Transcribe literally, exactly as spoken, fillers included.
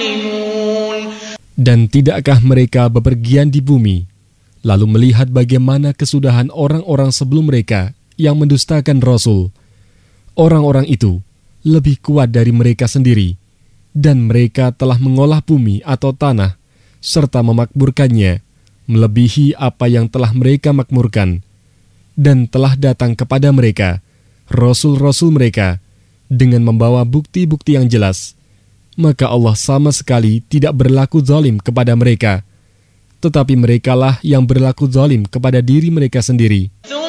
ظالمون. Dan tidakkah mereka bepergian di bumi, lalu melihat bagaimana kesudahan orang-orang sebelum mereka yang mendustakan Rasul? Orang-orang itu lebih kuat dari mereka sendiri, dan mereka telah mengolah bumi atau tanah, serta memakmurkannya, melebihi apa yang telah mereka makmurkan. Dan telah datang kepada mereka Rasul-Rasul mereka dengan membawa bukti-bukti yang jelas. Maka Allah sama sekali tidak berlaku zalim kepada mereka, tetapi merekalah yang berlaku zalim kepada diri mereka sendiri.